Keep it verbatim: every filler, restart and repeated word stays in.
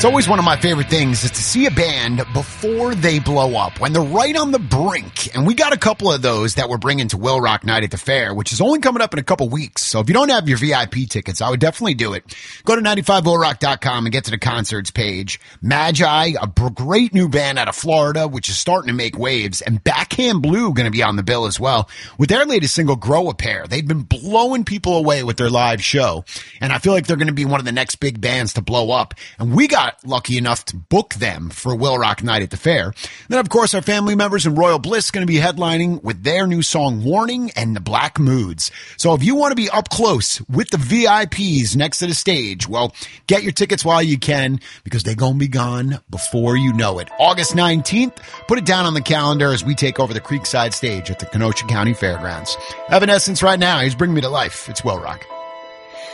It's always one of my favorite things is to see a band before they blow up, when they're right on the brink. And we got a couple of those that we're bringing to Will Rock Night at the Fair, which is only coming up in a couple weeks. So if you don't have your V I P tickets, I would definitely do it. Go to ninety-five will rock dot com and get to the concerts page. Magi, a great new band out of Florida, which is starting to make waves, and Backhand Blue going to be on the bill as well with their latest single, Grow a Pair. They've been blowing people away with their live show, and I feel like they're going to be one of the next big bands to blow up. And we got lucky enough to book them for Will Rock Night at the Fair. Then, of course, our family members in Royal Bliss going to be headlining with their new song Warning and the Black Moods. So if you want to be up close with the V I Ps next to the stage, well, get your tickets while you can, because they're going to be gone before you know it. August nineteenth, put it down on the calendar as we take over the Creekside stage at the Kenosha County Fairgrounds. Evanescence right now. He's bringing me to life. It's Will Rock.